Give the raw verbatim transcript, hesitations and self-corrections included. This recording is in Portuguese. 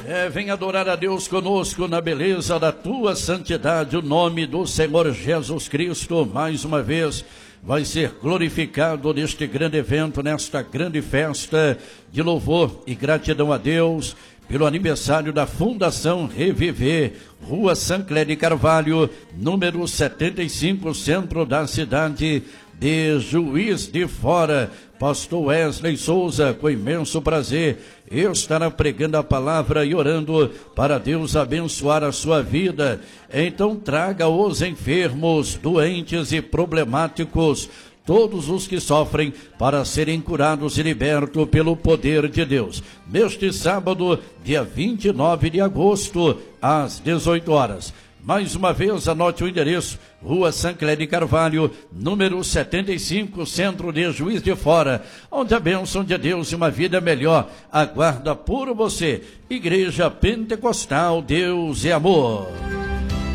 É, vem adorar a Deus conosco na beleza da tua santidade. O nome do Senhor Jesus Cristo, mais uma vez, vai ser glorificado neste grande evento, nesta grande festa de louvor e gratidão a Deus pelo aniversário da Fundação Reviver, Rua Sancler de Carvalho, número setenta e cinco, centro da cidade de Juiz de Fora. Pastor Wesley Souza, com imenso prazer, estará pregando a palavra e orando para Deus abençoar a sua vida. Então traga os enfermos, doentes e problemáticos, todos os que sofrem, para serem curados e libertos pelo poder de Deus. Neste sábado, dia vinte e nove de agosto, às dezoito horas. Mais uma vez, anote o endereço: Rua Sancler de Carvalho, número setenta e cinco, centro de Juiz de Fora, onde a bênção de Deus e uma vida melhor aguarda por você. Igreja Pentecostal Deus e Amor.